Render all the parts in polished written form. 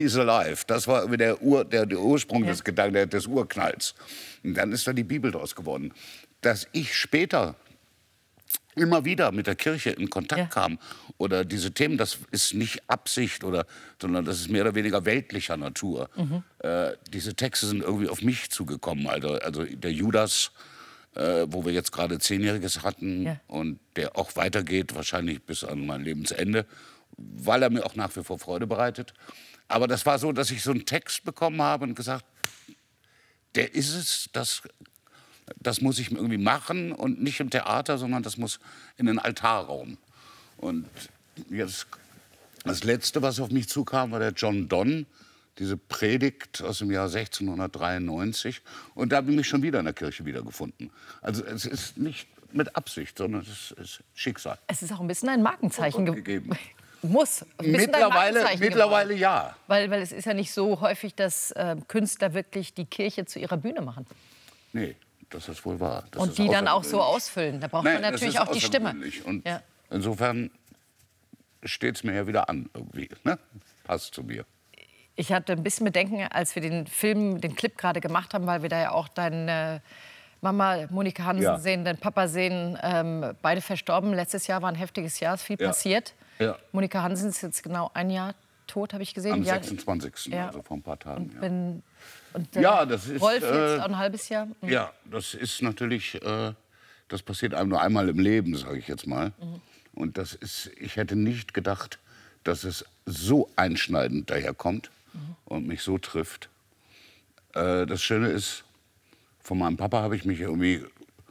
is alive. Das war irgendwie der Ursprung des Gedanken, des Urknalls. Und dann ist da die Bibel draus geworden. Dass ich später immer wieder mit der Kirche in Kontakt kam oder diese Themen, das ist nicht Absicht sondern das ist mehr oder weniger weltlicher Natur. Diese Texte sind irgendwie auf mich zugekommen. Also der Judas, wo wir jetzt gerade 10-Jähriges hatten und der auch weitergeht, wahrscheinlich bis an mein Lebensende, weil er mir auch nach wie vor Freude bereitet. Aber das war so, dass ich so einen Text bekommen habe und gesagt, der ist es, das muss ich irgendwie machen und nicht im Theater, sondern das muss in den Altarraum. Und jetzt das Letzte, was auf mich zukam, war der John Donne, diese Predigt aus dem Jahr 1693. Und da habe ich mich schon wieder in der Kirche wiedergefunden. Also es ist nicht mit Absicht, sondern es ist Schicksal. Es ist auch ein bisschen ein Markenzeichen gegeben. Muss. Mittlerweile ja. Weil es ist ja nicht so häufig, dass Künstler wirklich die Kirche zu ihrer Bühne machen. Nee. Das ist wohl wahr. Und die dann auch so ausfüllen. Da braucht man natürlich auch die Stimme. Und insofern steht es mir ja wieder an irgendwie. Ne? Passt zu mir. Ich hatte ein bisschen Bedenken, als wir den Clip gerade gemacht haben, weil wir da ja auch deine Mama Monika Hansen sehen, deinen Papa sehen. Beide verstorben. Letztes Jahr war ein heftiges Jahr, ist viel passiert. Ja. Monika Hansen ist jetzt genau ein Jahr tot, habe ich gesehen. Am 26. Also vor ein paar Tagen. Und das ist, Rolf jetzt ein halbes Jahr? Ja, das ist natürlich, das passiert einem nur einmal im Leben, sage ich jetzt mal. Und ich hätte nicht gedacht, dass es so einschneidend daherkommt und mich so trifft. Das Schöne ist, von meinem Papa habe ich mich irgendwie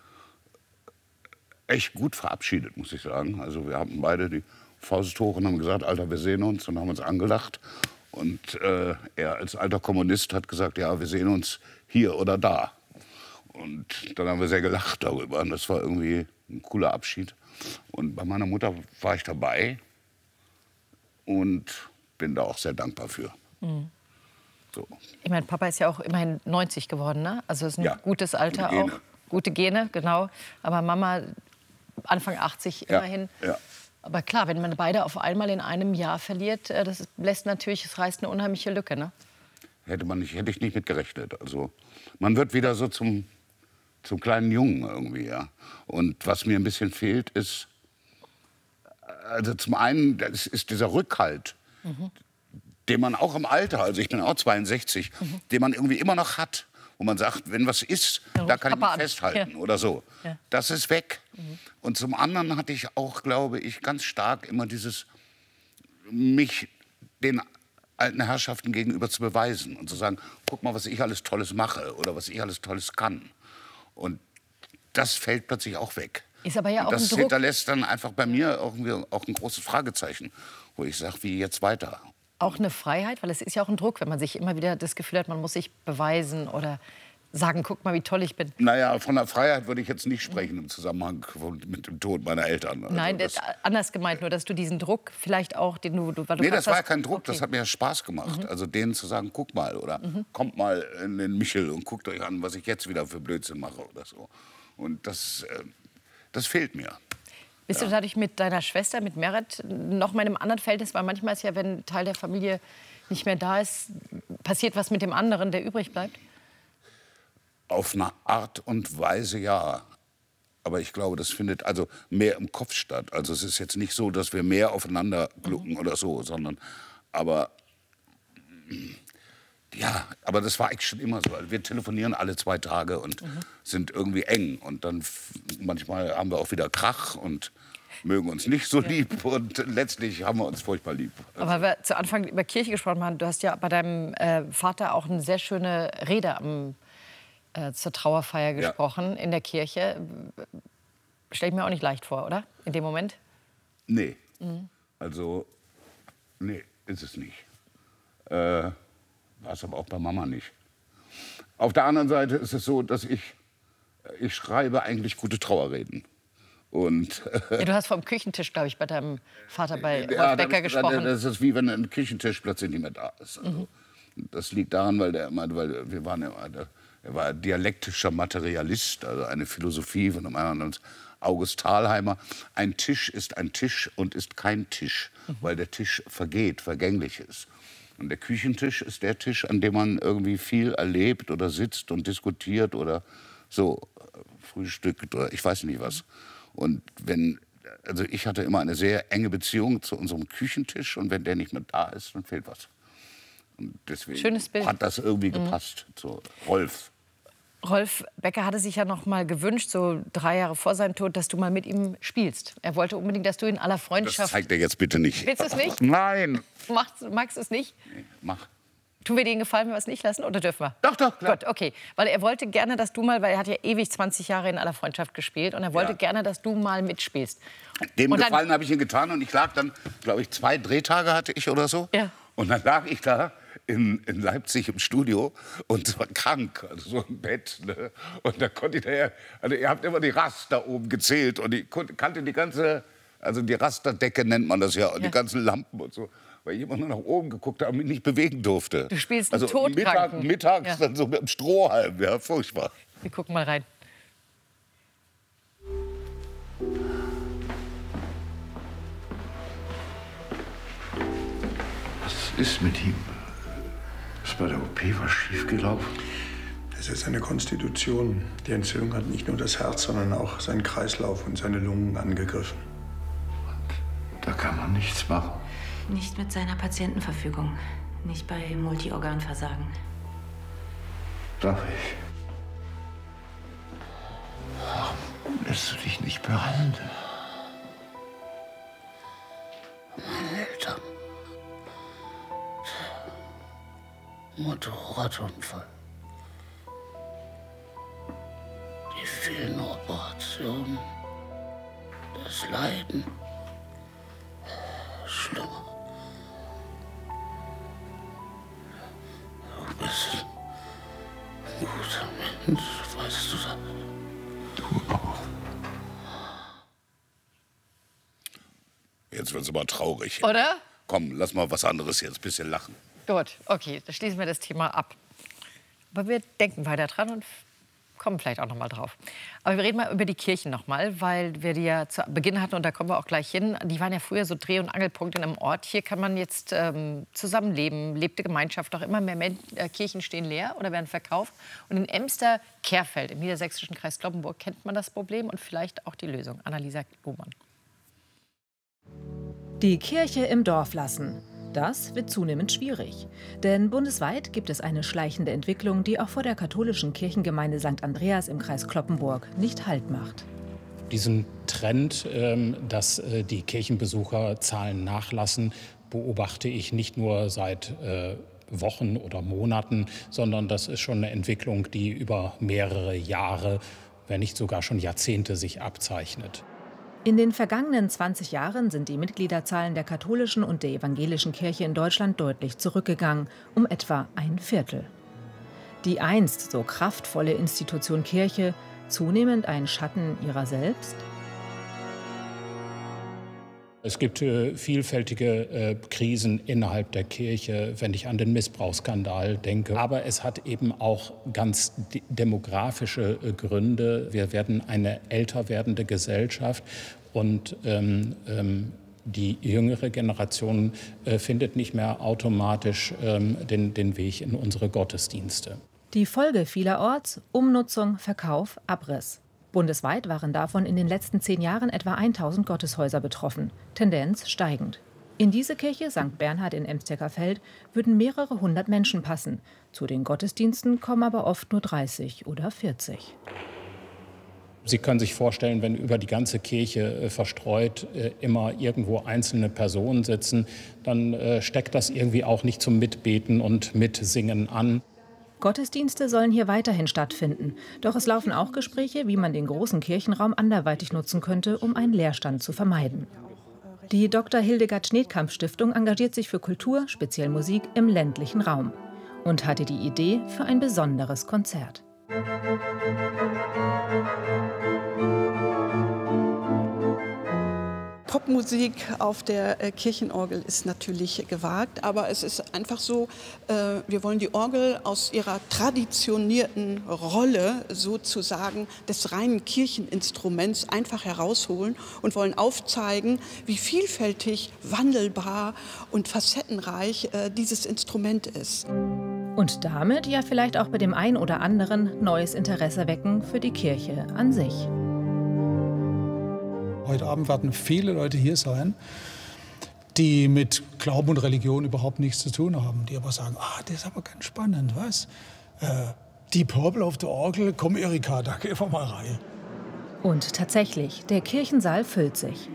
echt gut verabschiedet, muss ich sagen. Also wir haben beide die Faust hoch und haben gesagt, Alter, wir sehen uns, und haben uns angelacht. Und er als alter Kommunist hat gesagt, ja, wir sehen uns hier oder da. Und dann haben wir sehr gelacht darüber. Und das war irgendwie ein cooler Abschied. Und bei meiner Mutter war ich dabei und bin da auch sehr dankbar für. So. Ich meine, Papa ist ja auch immerhin 90 geworden, ne? Also es ist ein gutes Alter auch. Gute Gene, genau. Aber Mama Anfang 80 immerhin. Ja. Aber klar, wenn man beide auf einmal in einem Jahr verliert, das reißt eine unheimliche Lücke, ne? Hätte ich nicht mit gerechnet. Also man wird wieder so zum kleinen Jungen irgendwie, ja. Und was mir ein bisschen fehlt, ist, also zum einen, das ist dieser Rückhalt, den man auch im Alter, also ich bin auch 62, den man irgendwie immer noch hat. Wo man sagt, wenn was ist, da kann ich mich festhalten oder so. Ja. Das ist weg. Und zum anderen hatte ich auch, glaube ich, ganz stark immer mich den alten Herrschaften gegenüber zu beweisen und zu sagen, guck mal, was ich alles Tolles mache oder was ich alles Tolles kann. Und das fällt plötzlich auch weg. Ist aber ja auch das hinterlässt dann einfach bei mir auch ein großes Fragezeichen, wo ich sage, wie jetzt weiter? Auch eine Freiheit, weil es ist ja auch ein Druck, wenn man sich immer wieder das Gefühl hat, man muss sich beweisen oder sagen, guck mal, wie toll ich bin. Naja, von der Freiheit würde ich jetzt nicht sprechen im Zusammenhang mit dem Tod meiner Eltern. Also nein, anders gemeint, nur dass du diesen Druck vielleicht auch, den du nee, das war ja kein Druck, das hat mir ja Spaß gemacht. Also denen zu sagen, guck mal oder kommt mal in den Michel und guckt euch an, was ich jetzt wieder für Blödsinn mache oder so. Und das fehlt mir. Bist du dadurch mit deiner Schwester, mit Meret, noch mal in einem anderen Verhältnis? Weil manchmal ist ja, wenn ein Teil der Familie nicht mehr da ist, passiert was mit dem anderen, der übrig bleibt? Auf eine Art und Weise ja. Aber ich glaube, das findet also mehr im Kopf statt. Also es ist jetzt nicht so, dass wir mehr aufeinander glucken oder so, sondern aber aber das war eigentlich schon immer so. Wir telefonieren alle 2 Tage und sind irgendwie eng. Und dann manchmal haben wir auch wieder Krach und mögen uns nicht so lieb. Und letztlich haben wir uns furchtbar lieb. Also. Aber wir zu Anfang über Kirche gesprochen haben, du hast ja bei deinem Vater auch eine sehr schöne Rede zur Trauerfeier gesprochen in der Kirche. Stelle ich mir auch nicht leicht vor, oder? In dem Moment? Nee. Also, nee, ist es nicht. War es aber auch bei Mama nicht. Auf der anderen Seite ist es so, dass ich schreibe eigentlich gute Trauerreden. Und, du hast vom Küchentisch, glaube ich, bei deinem Vater bei Rolf Becker gesprochen. Das ist wie wenn ein Küchentisch plötzlich nicht mehr da ist. Also, das liegt daran, weil er war dialektischer Materialist, also eine Philosophie von einem anderen August Thalheimer. Ein Tisch ist ein Tisch und ist kein Tisch, weil der Tisch vergänglich ist. Und der Küchentisch ist der Tisch, an dem man irgendwie viel erlebt oder sitzt und diskutiert oder so frühstückt oder ich weiß nicht was. Und also ich hatte immer eine sehr enge Beziehung zu unserem Küchentisch und wenn der nicht mehr da ist, dann fehlt was. Und deswegen Schönes Bild. hat das irgendwie gepasst zu Rolf. Rolf Becker hatte sich ja noch mal gewünscht, so 3 Jahre vor seinem Tod, dass du mal mit ihm spielst. Er wollte unbedingt, dass du in aller Freundschaft... Das zeigt er jetzt bitte nicht. Willst du es nicht? Nein. Magst du es nicht? Nee, mach. Tun wir dir den Gefallen, wenn wir es nicht lassen, oder dürfen wir? Doch, klar. Gut, okay. Weil er wollte gerne, dass du mal, weil er hat ja ewig 20 Jahre in aller Freundschaft gespielt und er wollte gerne, dass du mal mitspielst. Dem Gefallen habe ich ihm getan und ich lag dann, glaube ich, 2 Drehtage hatte ich oder so. Ja. Und dann lag ich da in Leipzig im Studio und war krank, also so im Bett. Ne? Und da konnte ich also ihr habt immer die Raster oben gezählt und ich kannte die ganze, also die Rasterdecke nennt man das ja, und die ganzen Lampen und so. Weil ich immer nur nach oben geguckt habe und mich nicht bewegen durfte. Du spielst einen also Todkranken. Mittags dann so mit dem Strohhalm, ja, furchtbar. Wir gucken mal rein. Was ist mit ihm? Ist bei der OP was schiefgelaufen? Es ist eine Konstitution. Die Entzündung hat nicht nur das Herz, sondern auch seinen Kreislauf und seine Lungen angegriffen. Und da kann man nichts machen. Nicht mit seiner Patientenverfügung. Nicht bei Multiorganversagen. Darf ich? Warum lässt du dich nicht behandeln? Meine Eltern. Motorradunfall. Die vielen Operationen. Das Leiden. Schlimmer. Du bist ein guter Mensch, weißt du das? Du auch. Jetzt wird's aber traurig. Oder? Komm, lass mal was anderes jetzt, ein bisschen lachen. Gut, okay, dann schließen wir das Thema ab. Aber wir denken weiter dran und kommen vielleicht auch noch mal drauf. Aber wir reden mal über die Kirchen noch mal, weil wir die ja zu Beginn hatten und da kommen wir auch gleich hin. Die waren ja früher so Dreh- und Angelpunkte in einem Ort. Hier kann man jetzt zusammenleben, lebte Gemeinschaft. Auch immer mehr Kirchen stehen leer oder werden verkauft. Und in Emster-Kehrfeld im niedersächsischen Kreis Cloppenburg kennt man das Problem und vielleicht auch die Lösung. Annalisa Lohmann. Die Kirche im Dorf lassen. Das wird zunehmend schwierig. Denn bundesweit gibt es eine schleichende Entwicklung, die auch vor der katholischen Kirchengemeinde St. Andreas im Kreis Cloppenburg nicht Halt macht. Diesen Trend, dass die Kirchenbesucherzahlen nachlassen, beobachte ich nicht nur seit Wochen oder Monaten, sondern das ist schon eine Entwicklung, die über mehrere Jahre, wenn nicht sogar schon Jahrzehnte sich abzeichnet. In den vergangenen 20 Jahren sind die Mitgliederzahlen der katholischen und der evangelischen Kirche in Deutschland deutlich zurückgegangen, um etwa 1/4. Die einst so kraftvolle Institution Kirche, zunehmend ein Schatten ihrer selbst? Es gibt vielfältige Krisen innerhalb der Kirche, wenn ich an den Missbrauchsskandal denke. Aber es hat eben auch ganz demografische Gründe. Wir werden eine älter werdende Gesellschaft und die jüngere Generation findet nicht mehr automatisch den Weg in unsere Gottesdienste. Die Folge vielerorts: Umnutzung, Verkauf, Abriss. Bundesweit waren davon in den letzten 10 Jahren etwa 1000 Gotteshäuser betroffen, Tendenz steigend. In diese Kirche St. Bernhard in Emster-Kehrfeld würden mehrere hundert Menschen passen. Zu den Gottesdiensten kommen aber oft nur 30 oder 40. Sie können sich vorstellen, wenn über die ganze Kirche verstreut immer irgendwo einzelne Personen sitzen, dann steckt das irgendwie auch nicht zum Mitbeten und Mitsingen an. Gottesdienste sollen hier weiterhin stattfinden. Doch es laufen auch Gespräche, wie man den großen Kirchenraum anderweitig nutzen könnte, um einen Leerstand zu vermeiden. Die Dr. Hildegard Schnedkamp-Stiftung engagiert sich für Kultur, speziell Musik, im ländlichen Raum und hatte die Idee für ein besonderes Konzert. Popmusik auf der Kirchenorgel ist natürlich gewagt, aber es ist einfach so, wir wollen die Orgel aus ihrer traditionierten Rolle sozusagen des reinen Kircheninstruments einfach herausholen und wollen aufzeigen, wie vielfältig, wandelbar und facettenreich dieses Instrument ist. Und damit ja vielleicht auch bei dem einen oder anderen neues Interesse wecken für die Kirche an sich. Heute Abend werden viele Leute hier sein, die mit Glauben und Religion überhaupt nichts zu tun haben. Die aber sagen, das ist aber ganz spannend, was? Die Purple auf der Orgel, komm Erika, da gehen wir mal rein. Und tatsächlich, der Kirchensaal füllt sich.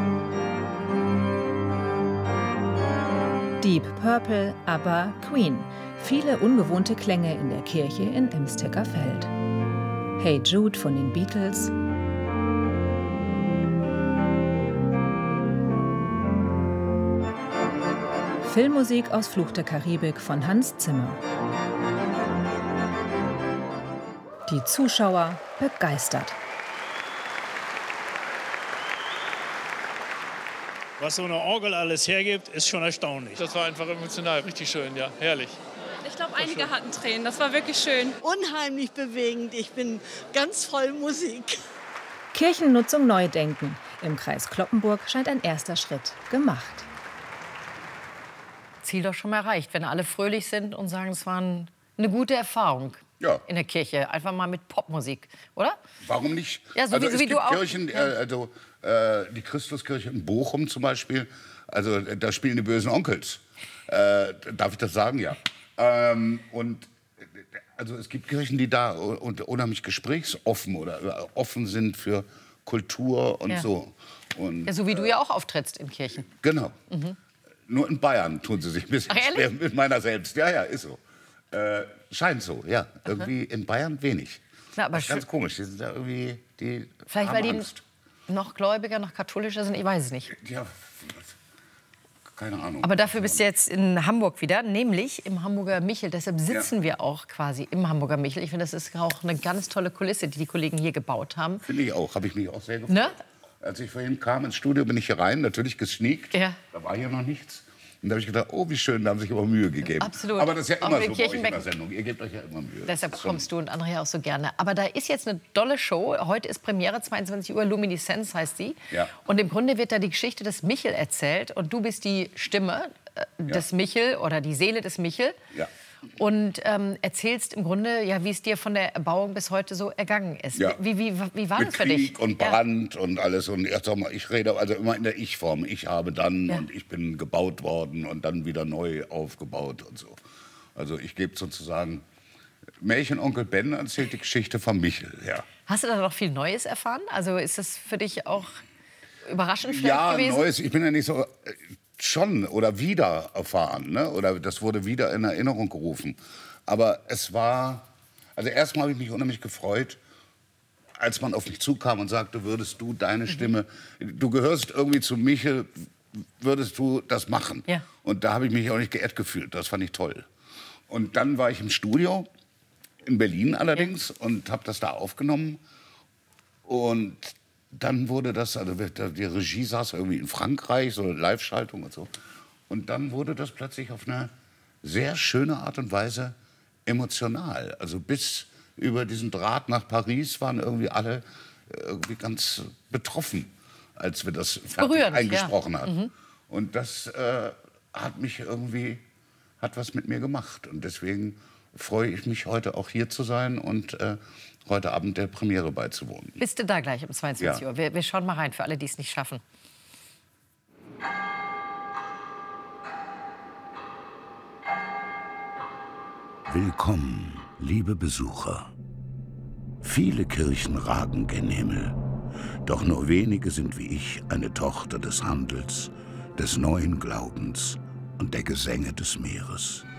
Deep Purple, ABBA, Queen. Viele ungewohnte Klänge in der Kirche in Emstecker Feld. Hey Jude von den Beatles. Filmmusik aus Fluch der Karibik von Hans Zimmer. Die Zuschauer begeistert. Was so eine Orgel alles hergibt, ist schon erstaunlich. Das war einfach emotional, richtig schön, ja, herrlich. Ich glaube, einige hatten Tränen, das war wirklich schön. Unheimlich bewegend, ich bin ganz voll Musik. Kirchennutzung neu denken. Im Kreis Cloppenburg scheint ein erster Schritt gemacht. Ziel doch schon mal erreicht, wenn alle fröhlich sind und sagen, es war eine gute Erfahrung in der Kirche. Einfach mal mit Popmusik, oder? Warum nicht? Ja, so also wie du auch. Kirchen, die Christuskirche in Bochum zum Beispiel, also da spielen die bösen Onkels. Darf ich das sagen? Ja. Und also es gibt Kirchen, die da unheimlich gesprächsoffen oder offen sind für Kultur und so. Und, ja, so wie du ja auch auftrittst in Kirchen. Genau. Mhm. Nur in Bayern tun sie sich ein bisschen schwer mit meiner selbst. Ja, ist so. Scheint so, ja. Irgendwie in Bayern wenig. Na, aber das ist ganz komisch. Die sind da irgendwie, die vielleicht weil die Angst. Noch gläubiger, noch katholischer sind, ich weiß es nicht. Ja, keine Ahnung. Aber dafür bist du jetzt in Hamburg wieder, nämlich im Hamburger Michel. Deshalb sitzen wir auch quasi im Hamburger Michel. Ich finde, das ist auch eine ganz tolle Kulisse, die die Kollegen hier gebaut haben. Finde ich auch, habe ich mich auch sehr gefreut. Ne? Als ich vorhin kam ins Studio, bin ich hier rein, natürlich gesneakt. Ja. Da war hier noch nichts. Und da habe ich gedacht, oh, wie schön, da haben sich aber Mühe gegeben. Absolut. Aber das ist ja immer so bei euch in der Sendung. Ihr gebt euch ja immer Mühe. Deshalb kommst du und andere ja auch so gerne. Aber da ist jetzt eine tolle Show. Heute ist Premiere, 22 Uhr, Lumineszenz heißt die. Ja. Und im Grunde wird da die Geschichte des Michel erzählt. Und du bist die Stimme des Michel oder die Seele des Michel. Ja. Und erzählst im Grunde, ja, wie es dir von der Erbauung bis heute so ergangen ist. Ja. Wie war das für dich? Krieg und Brand und alles. Und erst einmal, ich rede also immer in der Ich-Form. Ich habe dann und ich bin gebaut worden und dann wieder neu aufgebaut und so. Also ich gebe sozusagen, Märchenonkel Ben erzählt die Geschichte von Michel. Ja. Hast du da noch viel Neues erfahren? Also ist das für dich auch überraschend vielleicht gewesen? Ja, Neues. Ich bin ja nicht so... Schon oder wieder erfahren, ne? Oder das wurde wieder in Erinnerung gerufen. Aber es war, also erstmal habe ich mich unheimlich gefreut, als man auf mich zukam und sagte, würdest du deine Stimme, du gehörst irgendwie zu Michel, würdest du das machen? Ja. Und da habe ich mich auch nicht geehrt gefühlt, das fand ich toll. Und dann war ich im Studio, in Berlin allerdings, und habe das da aufgenommen und dann wurde das, also die Regie saß irgendwie in Frankreich, so eine Live-Schaltung und so. Und dann wurde das plötzlich auf eine sehr schöne Art und Weise emotional. Also bis über diesen Draht nach Paris waren irgendwie alle irgendwie ganz betroffen, als wir das eingesprochen hatten. Mhm. Und das hat mich irgendwie, hat was mit mir gemacht. Und deswegen freue ich mich heute auch hier zu sein und heute Abend der Premiere beizuwohnen. Bist du da gleich um 22 Uhr? Wir schauen mal rein, für alle, die es nicht schaffen. Willkommen, liebe Besucher. Viele Kirchen ragen gen Himmel, doch nur wenige sind wie ich eine Tochter des Handels, des neuen Glaubens und der Gesänge des Meeres.